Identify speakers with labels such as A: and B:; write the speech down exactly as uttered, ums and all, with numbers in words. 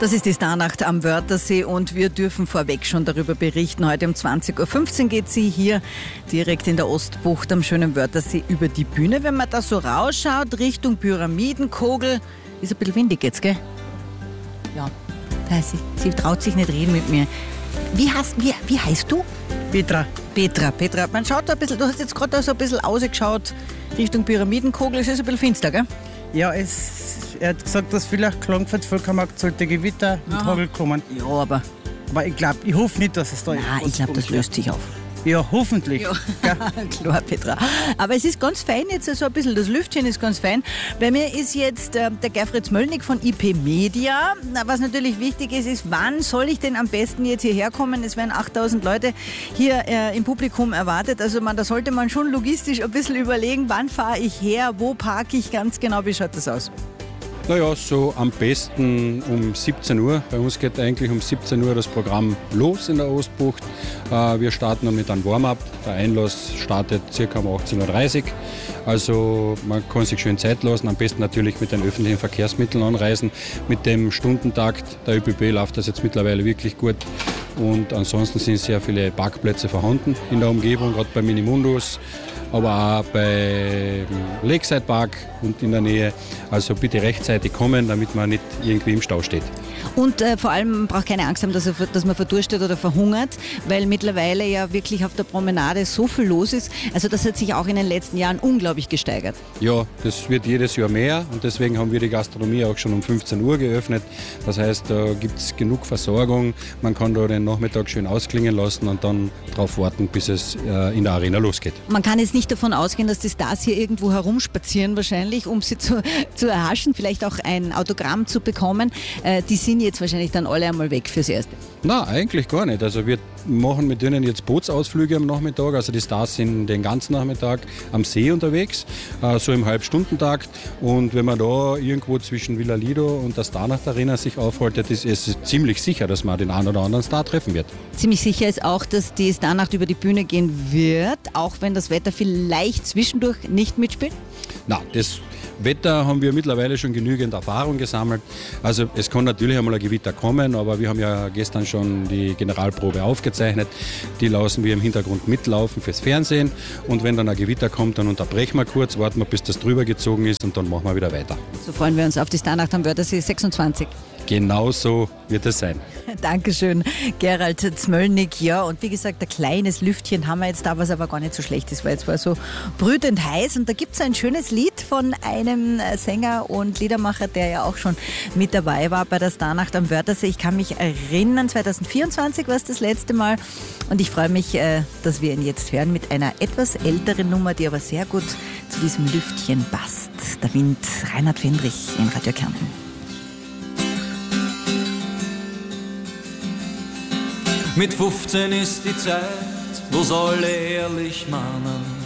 A: Das ist die Starnacht am Wörthersee und wir dürfen vorweg schon darüber berichten. Heute um zwanzig Uhr fünfzehn geht sie hier direkt in der Ostbucht am schönen Wörthersee über die Bühne. Wenn man da so rausschaut, Richtung Pyramidenkogel, ist ein bisschen windig jetzt, gell? Ja, da ist sie. Sie traut sich nicht reden mit mir. Wie, hast, wie, wie heißt du?
B: Petra.
A: Petra, Petra. Man schaut da ein bisschen, du hast jetzt gerade da so ein bisschen rausgeschaut Richtung Pyramidenkogel. Es ist ein bisschen finster, gell?
B: Ja, es, er hat gesagt, dass vielleicht Klagenfurt Volkermarkt sollte Gewitter und
A: Aha.
B: Hagel kommen.
A: Ja, aber...
B: Aber ich glaube, ich hoffe nicht, dass es da ist.
A: Nein, ich glaube, das löst sich auf.
B: Ja, hoffentlich.
A: Ja. Klar, Petra. Aber es ist ganz fein jetzt, so ein bisschen, das Lüftchen ist ganz fein. Bei mir ist jetzt äh, der Gerfried Smöllnig von I P Media. Was natürlich wichtig ist, ist, wann soll ich denn am besten jetzt hierher kommen? Es werden achttausend Leute hier äh, im Publikum erwartet. Also man, da sollte man schon logistisch ein bisschen überlegen, wann fahre ich her, wo parke ich ganz genau, wie schaut das aus?
C: Naja, so am besten um siebzehn Uhr. Bei uns geht eigentlich um siebzehn Uhr das Programm los in der Ostbucht. Wir starten dann mit einem Warm-up. Der Einlass startet ca. um achtzehn Uhr dreißig. Also man kann sich schön Zeit lassen. Am besten natürlich mit den öffentlichen Verkehrsmitteln anreisen. Mit dem Stundentakt der ÖBB läuft das jetzt mittlerweile wirklich gut. Und ansonsten sind sehr viele Parkplätze vorhanden in der Umgebung, gerade bei Minimundus, aber auch bei Lakeside Park und in der Nähe. Also bitte rechtzeitig kommen, damit man nicht irgendwie im Stau steht.
A: Und äh, vor allem man braucht keine Angst haben, dass, er, dass man verdurstet oder verhungert, weil mittlerweile ja wirklich auf der Promenade so viel los ist. Also das hat sich auch in den letzten Jahren unglaublich gesteigert.
C: Ja, das wird jedes Jahr mehr und deswegen haben wir die Gastronomie auch schon um fünfzehn Uhr geöffnet. Das heißt, da gibt es genug Versorgung. Man kann da den Nachmittag schön ausklingen lassen und dann darauf warten, bis es äh, in der Arena losgeht.
A: Man kann jetzt nicht davon ausgehen, dass die Stars hier irgendwo herumspazieren wahrscheinlich, um sie zu, zu erhaschen, vielleicht auch ein Autogramm zu bekommen. Äh, die sind jetzt wahrscheinlich dann alle einmal weg fürs Erste.
C: Na, eigentlich gar nicht. Also wir machen mit denen jetzt Bootsausflüge am Nachmittag. Also die Stars sind den ganzen Nachmittag am See unterwegs, äh, so im Halbstundentakt. Und wenn man da irgendwo zwischen Villa Lido und der Starnacht Arena sich aufhält, ist es ziemlich sicher, dass man den einen oder anderen Star treffen wird.
A: Ziemlich sicher ist auch, dass die Starnacht über die Bühne gehen wird, auch wenn das Wetter vielleicht zwischendurch nicht mitspielt?
C: Na, das Wetter haben wir mittlerweile schon genügend Erfahrung gesammelt. Also es kann natürlich einmal ein Gewitter kommen, aber wir haben ja gestern schon die Generalprobe aufgezeichnet. Die lassen wir im Hintergrund mitlaufen fürs Fernsehen. Und wenn dann ein Gewitter kommt, dann unterbrechen wir kurz, warten wir, bis das drüber gezogen ist und dann machen wir wieder weiter.
A: So freuen wir uns auf die Starnacht am Wörthersee sechsundzwanzig.
C: Genau so wird es sein.
A: Dankeschön, Gerald Smöllnig. Ja, und wie gesagt, ein kleines Lüftchen haben wir jetzt da, was aber gar nicht so schlecht ist, weil es war so brütend heiß. Und da gibt es ein schönes Lied von einem Sänger und Liedermacher, der ja auch schon mit dabei war bei der Starnacht am Wörthersee. Ich kann mich erinnern, zwanzig vierundzwanzig war es das letzte Mal. Und ich freue mich, dass wir ihn jetzt hören mit einer etwas älteren Nummer, die aber sehr gut zu diesem Lüftchen passt. Der Wind, Reinhard Fendrich in Radio Kärnten.
D: Mit fünfzehn ist die Zeit, wo's alle ehrlich meinen.